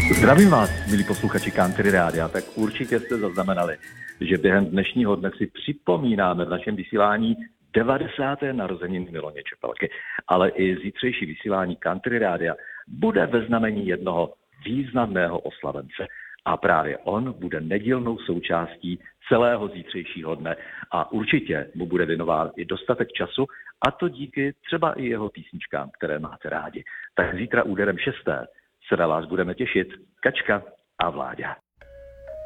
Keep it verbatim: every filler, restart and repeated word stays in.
Zdravím vás, milí posluchači Country Rádia. Tak určitě jste zaznamenali, že během dnešního dne si připomínáme v našem vysílání devadesáté narozeniny Miloně Čepelky. Ale i zítřejší vysílání Country Rádia bude ve znamení jednoho významného oslavence. A právě on bude nedílnou součástí celého zítřejšího dne a určitě mu bude věnován i dostatek času, a to díky třeba i jeho písničkám, které máte rádi. Tak zítra úderem šesté se na vás budeme těšit Kačka a Vláďa.